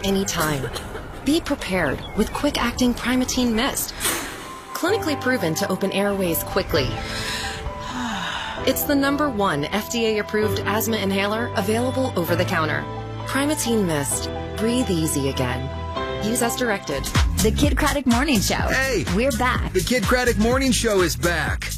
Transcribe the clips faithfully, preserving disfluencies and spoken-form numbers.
anytime. Be prepared with quick-acting Primatene Mist. Clinically proven to open airways quickly. It's the number one F D A-approved asthma inhaler available over the counter. Primatene Mist. Breathe easy again. Use as directed. The Kid Craddock Morning Show. Hey! We're back. The Kid Craddock Morning Show is back.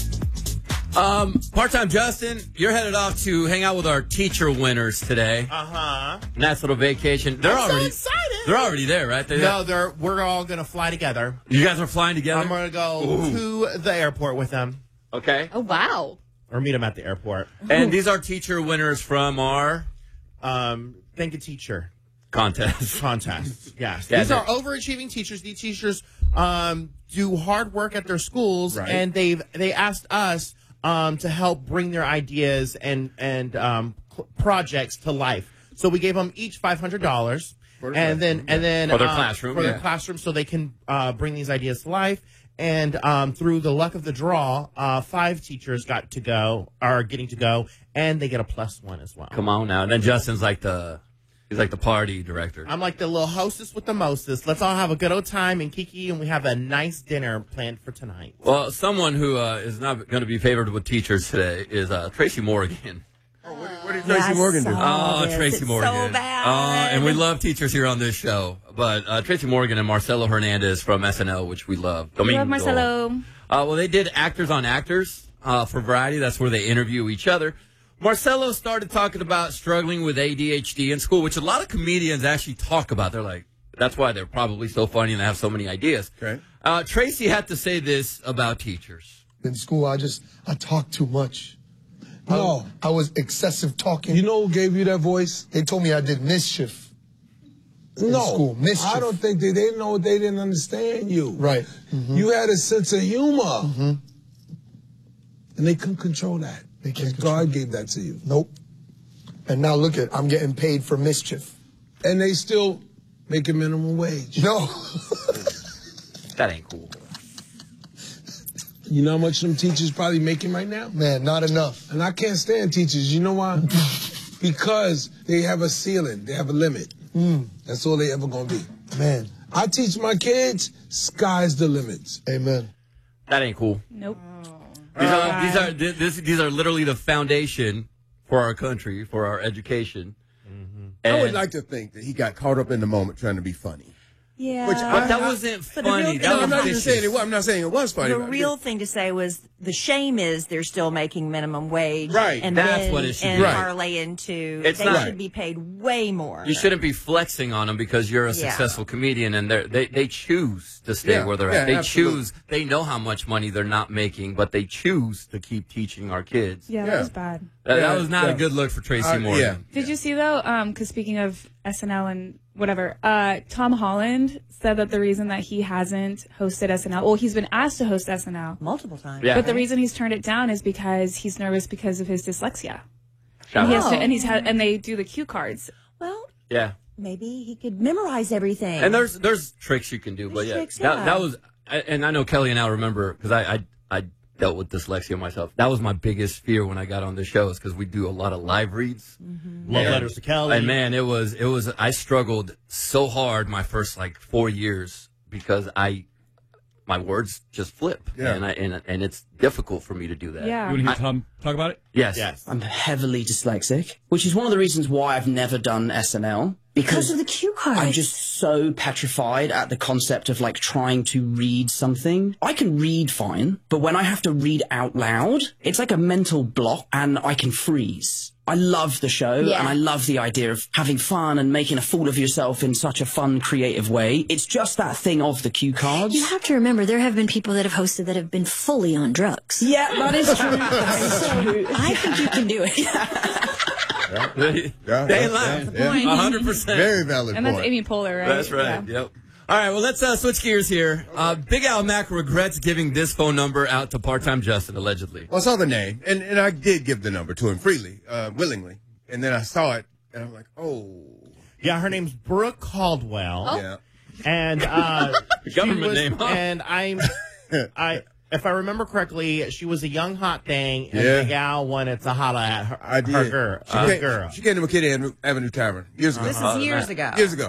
Um, Part-Time Justin, you're headed off to hang out with our teacher winners today. Uh-huh. Nice little vacation. They're I'm already so excited. They're already there, right? They're No, they're we're all gonna fly together. You guys are flying together? I'm gonna go Ooh. to the airport with them. Okay. Oh, wow. Or meet them at the airport. And these are teacher winners from our um Think a Teacher contest. Contest. Yes. Yeah, These are overachieving teachers. These teachers um do hard work at their schools, Right. and they've they asked us um to help bring their ideas and and um cl- projects to life. So we gave them each five hundred dollars, and then and then For their um, classroom, for yeah. their classroom, so they can uh, bring these ideas to life. And um, through the luck of the draw, uh, five teachers got to go, are getting to go, and they get a plus one as well. Come on now. And then Justin's like the he's like the party director. I'm like the little hostess with the mostest. Let's all have a good old time in Kiki, and we have a nice dinner planned for tonight. Well, someone who uh, is not going to be favored with teachers today is uh, Tracy Morgan. What did Tracy Morgan do? Oh, this. Tracy It's Morgan. so bad. Uh, and we love teachers here on this show. But uh, Tracy Morgan and Marcelo Hernandez from S N L, which we love. We love Marcelo. Uh, well, they did Actors on Actors uh, for Variety. That's where they interview each other. Marcelo started talking about struggling with A D H D in school, which a lot of comedians actually talk about. They're like, that's why they're probably so funny and they have so many ideas. Okay. Uh, Tracy had to say this about teachers. In school, I just, I talk too much. No. I, I was excessive talking. You know who gave you that voice? They told me I did mischief. In No, school. Mischief. I don't think they, they know they didn't understand you. Right. Mm-hmm. You had a sense of humor. Mm-hmm. And they couldn't control that. They can't God control. gave that to you. Nope. And now look at, I'm getting paid for mischief. And they still making minimum wage. No. That ain't cool. You know how much them teachers probably making right now? Man, not enough. And I can't stand teachers. You know why? Because they have a ceiling. They have a limit. Mm. That's all they ever gonna be. Man. I teach my kids, sky's the limits. Amen. That ain't cool. Nope. These are these are th- this, these are literally the foundation for our country, for our education. I would And- like to think that he got caught up in the moment trying to be funny. Yeah. Which But I- that I- wasn't But the real funny. thing- That No, was I'm not even vicious. saying it was. I'm not saying it was funny. The I'm real just- thing to say was the shame is they're still making minimum wage. Right. And That's then, what it should and be. Right. parlay into It's they not- should be paid way more. You shouldn't be flexing on them because you're a Yeah. successful comedian, and they're- they they choose to stay Yeah, where they're yeah, at. They absolutely. choose. They know how much money they're not making, but they choose to keep teaching our kids. Yeah, Yeah. that was bad. That, Yeah, that was not yeah. a good look for Tracy Uh, Morgan. yeah. Did you see though? Um, because speaking of S N L and whatever, uh, Tom Holland said that the reason that he hasn't hosted S N L, well, he's been asked to host S N L, multiple times. Yeah. but the reason he's turned it down is because he's nervous because of his dyslexia. Shout And, he out. has to, and he's had, and they do the cue cards. Well, Yeah. maybe he could memorize everything. And there's there's tricks you can do, but There's yeah, tricks, that yeah. that was. I- And I know Kelly and I remember because I, I I dealt with dyslexia myself. That was my biggest fear when I got on this show, is because we do a lot of live reads. Love And- letters to Kelly. And man, it was it was I struggled so hard my first like four years because I my words just flip. Yeah. And I and and it's difficult for me to do that. Yeah. You want to hear Tom talk about it? Yes. Yes. I'm heavily dyslexic, which is one of the reasons why I've never done S N L. because of the cue cards. I'm just so petrified at the concept of like trying to read something. I can read fine, but when I have to read out loud, it's like a mental block and I can freeze. I love the show Yeah. and I love the idea of having fun and making a fool of yourself in such a fun, creative way. It's just that thing of the cue cards. You have to remember, there have been people that have hosted that have been fully on drugs. Yeah, that is true. That is true. I think you can do it. They Yeah, they yeah, laugh. yeah, yeah. A hundred percent. Very valid And point. that's Amy Poehler, right? That's right. Yeah. Yep. All right. Well, let's uh, switch gears here. Uh, Big Al Mack regrets giving this phone number out to part-time Justin, allegedly. Well, I saw the name, and, and I did give the number to him freely, uh, willingly. And then I saw it, and I'm like, oh. Yeah, her name's Brooke Caldwell. Yeah. And uh she Government was- name, huh? And I'm I if I remember correctly, she was a young hot thing, and Yeah. Big Al wanted to holla at her, I did. her girl. She, her came, girl. she came to McKinney Avenue, Avenue Tavern years ago. This is years ago. Years ago.